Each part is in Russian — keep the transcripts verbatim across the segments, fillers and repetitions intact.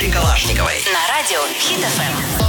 Машей Калашниковой. На радио Хит эф эм.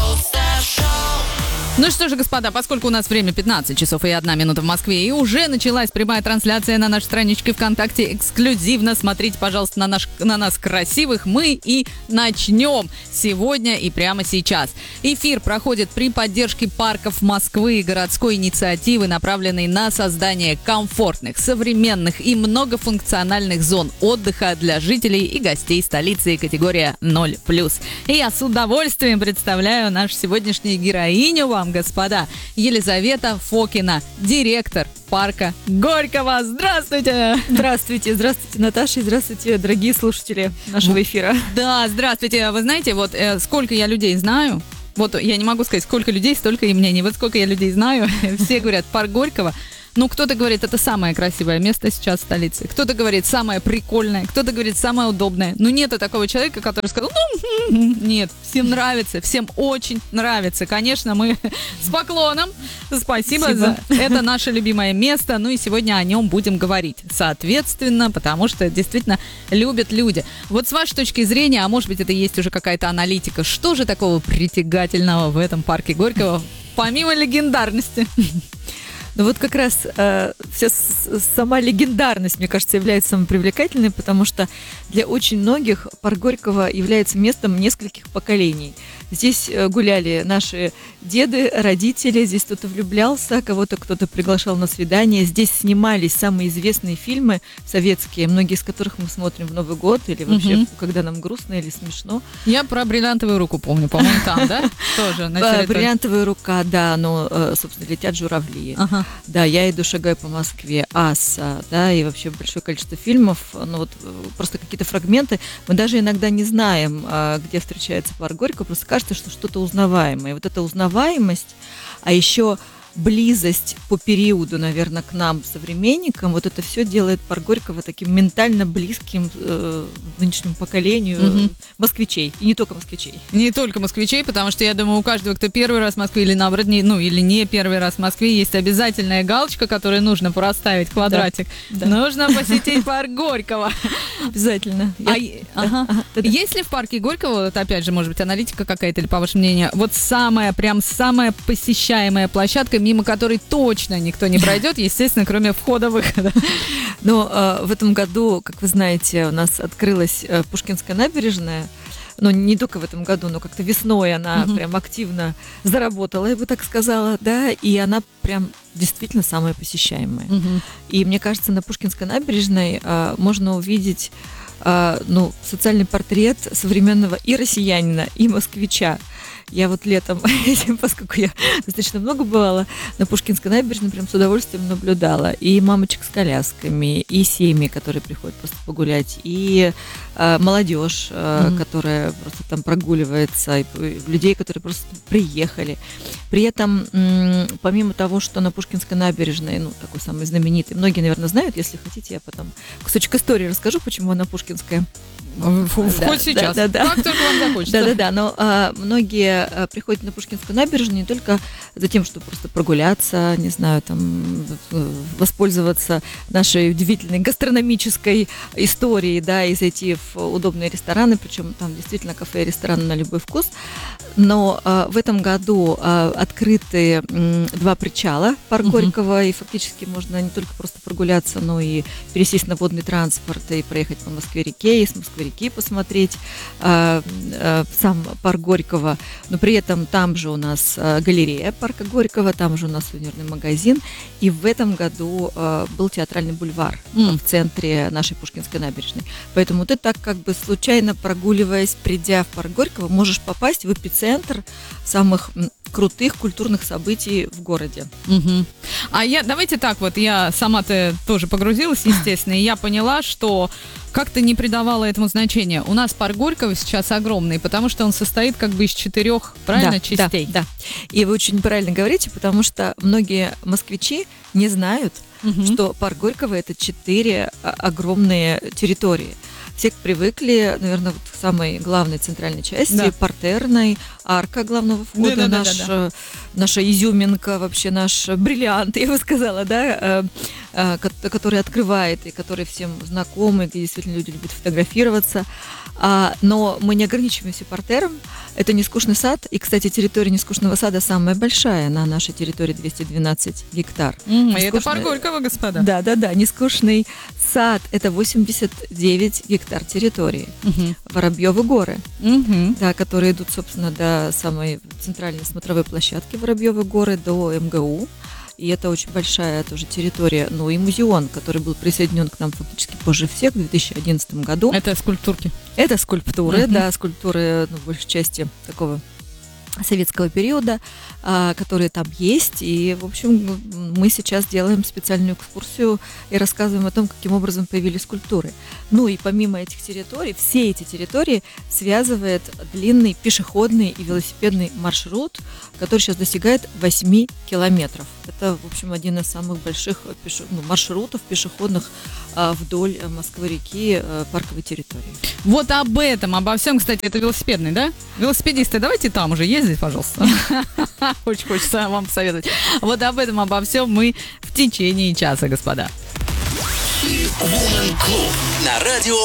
Ну что же, господа, поскольку у нас время пятнадцать часов и одна минута в Москве, и уже началась прямая трансляция на нашей страничке ВКонтакте эксклюзивно, смотрите, пожалуйста, на, наш, на нас красивых, мы и начнем сегодня и прямо сейчас. Эфир проходит при поддержке парков Москвы и городской инициативы, направленной на создание комфортных, современных и многофункциональных зон отдыха для жителей и гостей столицы категория ноль плюс. И я с удовольствием представляю нашу сегодняшнюю героиню вам, господа. Елизавета Фокина, директор парка Горького. Здравствуйте! Здравствуйте, здравствуйте, Наташа, и здравствуйте, дорогие слушатели нашего эфира. Да, здравствуйте. Вы знаете, вот э, сколько я людей знаю, вот я не могу сказать, сколько людей, столько и мнений. Вот сколько я людей знаю, все говорят, парк Горького. Ну, кто-то говорит, это самое красивое место сейчас в столице. Кто-то говорит, самое прикольное. Кто-то говорит, самое удобное. Ну, нет такого человека, который сказал, ну, нет, всем нравится, всем очень нравится. Конечно, мы с поклоном. Спасибо, Спасибо за это наше любимое место. Ну, и сегодня о нем будем говорить. Соответственно, потому что действительно любят люди. Вот с вашей точки зрения, а может быть, это есть уже какая-то аналитика, что же такого притягательного в этом парке Горького, помимо легендарности? Ну вот как раз э, вся с, сама легендарность, мне кажется, является самой привлекательной, потому что для очень многих парк Горького является местом нескольких поколений. Здесь гуляли наши деды, родители, здесь кто-то влюблялся, кого-то кто-то приглашал на свидание. Здесь снимались самые известные фильмы советские, многие из которых мы смотрим в Новый год или вообще, угу. когда нам грустно или смешно. Я про «Бриллиантовую руку» помню, по-моему, там, да? Тоже на территории. «Бриллиантовая рука», да, но, собственно, «Летят журавли». Ага. Да, «Я иду, шагаю по Москве», «Аса», да, и вообще большое количество фильмов, ну вот просто какие-то фрагменты. Мы даже иногда не знаем, где встречается парк Горького, просто кажется, что что-то узнаваемое. Вот эта узнаваемость, а еще близость по периоду, наверное, к нам, современникам, вот это все делает парк Горького таким ментально близким э, нынешнему поколению mm-hmm. москвичей. И не только москвичей. Не только москвичей, потому что я думаю, у каждого, кто первый раз в Москве или наоборот, не, ну или не первый раз в Москве, есть обязательная галочка, которую нужно проставить, квадратик. Да. Да. Нужно посетить парк Горького. Обязательно. Есть ли в парке Горького, вот опять же, может быть, аналитика какая-то или по вашему мнению, вот самая, прям самая посещаемая площадка, мимо которой точно никто не пройдет, естественно, кроме входа-выхода. Но э, в этом году, как вы знаете, у нас открылась э, Пушкинская набережная. Ну, не только в этом году, но как-то весной она uh-huh. прям активно заработала, я бы так сказала, да, и она прям действительно самая посещаемая. Uh-huh. И мне кажется, на Пушкинской набережной э, можно увидеть э, ну, социальный портрет современного и россиянина, и москвича. Я вот летом, поскольку я достаточно много бывала, на Пушкинской набережной прям с удовольствием наблюдала и мамочек с колясками, и семьи, которые приходят просто погулять, и э, молодежь, э, mm-hmm. которая просто там прогуливается, и людей, которые просто приехали. При этом, м- помимо того, что на Пушкинской набережной, ну, такой самый знаменитый, многие, наверное, знают, если хотите, я потом кусочек истории расскажу, почему она пушкинская. Хоть да, сейчас, да, да, как только вам захочется. Да-да-да, но а, многие а, приходят на Пушкинскую набережную не только за тем, чтобы просто прогуляться, не знаю, там, воспользоваться нашей удивительной гастрономической историей, да, и зайти в удобные рестораны, причем там действительно кафе и рестораны на любой вкус. Но а, в этом году а, открыты м, два причала парк uh-huh. Горького, и фактически можно не только просто прогуляться, но и пересесть на водный транспорт и проехать по Москве-реке, и с Москвы-реки посмотреть а, а, сам парк Горького. Но при этом там же у нас а, галерея парка Горького, там же у нас сувенирный магазин. И в этом году а, был театральный бульвар mm. в центре нашей Пушкинской набережной. Поэтому ты так как бы случайно прогуливаясь, придя в парк Горького, можешь попасть в эпицентр самых крутых культурных событий в городе. Угу. А я, давайте так вот, я сама-то тоже погрузилась, естественно, и я поняла, что как-то не придавала этому значения. У нас парк Горького сейчас огромный, потому что он состоит как бы из четырех, правильно, да, частей. Да, да. И вы очень правильно говорите, потому что многие москвичи не знают, угу. что парк Горького — это четыре огромные территории. Все привыкли, наверное, вот к самой главной центральной части, да. партерной, арка главного входа, да, да, наш, да, да, да. наша изюминка, вообще наш бриллиант, я бы сказала, да, который открывает и который всем знакомый, где действительно люди любят фотографироваться. А, но мы не ограничиваемся партером. Это нескучный сад. И, кстати, территория нескучного сада самая большая на нашей территории, двести двенадцать гектар. Mm, это Нескучный- парк Горького, господа. Да, да, да. Нескучный сад – это восемьдесят девять гектар территории. Мгм. Воробьевы горы, Мгм. да, которые идут, собственно, до самой центральной смотровой площадки Воробьевы горы, до МГУ. И это очень большая тоже территория. Ну и музеон, который был присоединен к нам фактически позже всех, в две тысячи одиннадцатом году. Это скульптурки. Это скульптуры, Мгм. да, скульптуры, ну, в большей части такого советского периода, а, которые там есть. И, в общем, мы сейчас делаем специальную экскурсию и рассказываем о том, каким образом появились скульптуры. Ну и помимо этих территорий, все эти территории связывает длинный пешеходный и велосипедный маршрут, который сейчас достигает восемь километров. Это, в общем, один из самых больших пеше- ну, маршрутов пешеходных а, вдоль э, Москвы-реки, э, парковой территории. Вот об этом, обо всем, кстати, это велосипедный, да? Велосипедисты, давайте там уже ездить, пожалуйста. Очень хочется вам посоветовать. Вот об этом, обо всем мы в течение часа, господа. Woman Club на радио